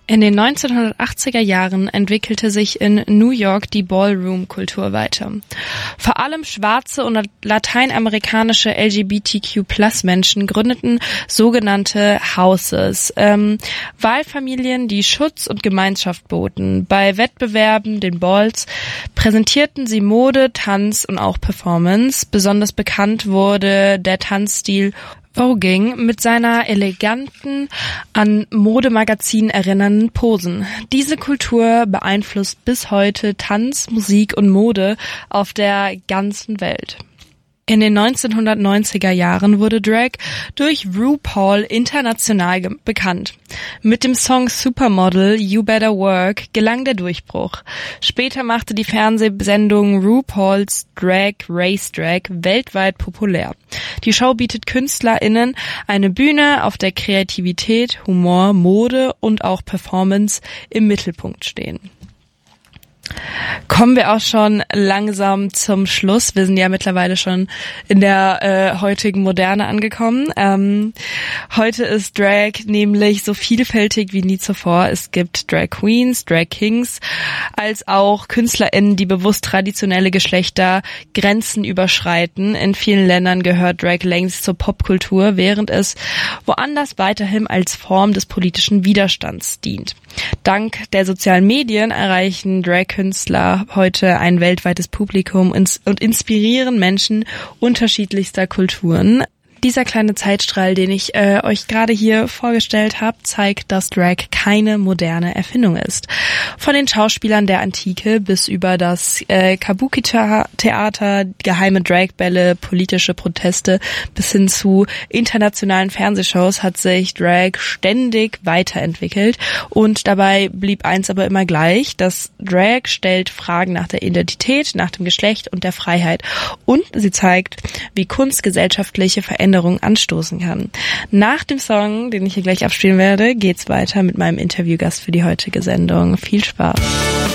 In den 1980er Jahren entwickelte sich in New York die Ballroom-Kultur weiter. Vor allem schwarze und lateinamerikanische LGBTQ+-Menschen gründeten sogenannte Houses, Wahlfamilien, die Schutz und Gemeinschaft boten. Bei Wettbewerben, den Balls, präsentierten sie Mode, Tanz und auch Performance. Besonders bekannt wurde der Tanzstil Voguing mit seiner eleganten, an Modemagazinen erinnernden Posen. Diese Kultur beeinflusst bis heute Tanz, Musik und Mode auf der ganzen Welt. In den 1990er Jahren wurde Drag durch RuPaul international bekannt. Mit dem Song Supermodel You Better Work gelang der Durchbruch. Später machte die Fernsehsendung RuPaul's Drag Race Drag weltweit populär. Die Show bietet KünstlerInnen eine Bühne, auf der Kreativität, Humor, Mode und auch Performance im Mittelpunkt stehen. Kommen wir auch schon langsam zum Schluss. Wir sind ja mittlerweile schon in der heutigen Moderne angekommen. Heute ist Drag nämlich so vielfältig wie nie zuvor. Es gibt Drag Queens, Drag Kings, als auch KünstlerInnen, die bewusst traditionelle Geschlechtergrenzen überschreiten. In vielen Ländern gehört Drag längst zur Popkultur, während es woanders weiterhin als Form des politischen Widerstands dient. Dank der sozialen Medien erreichen Drag-Künstler heute ein weltweites Publikum und inspirieren Menschen unterschiedlichster Kulturen. Dieser kleine Zeitstrahl, den ich euch gerade hier vorgestellt habe, zeigt, dass Drag keine moderne Erfindung ist. Von den Schauspielern der Antike bis über das Kabuki-Theater, geheime Dragbälle, politische Proteste bis hin zu internationalen Fernsehshows hat sich Drag ständig weiterentwickelt. Und dabei blieb eins aber immer gleich: Das Drag stellt Fragen nach der Identität, nach dem Geschlecht und der Freiheit. Und sie zeigt, wie Kunst gesellschaftliche Veränderungen anstoßen kann. Nach dem Song, den ich hier gleich abspielen werde, geht's weiter mit meinem Interviewgast für die heutige Sendung. Viel Spaß!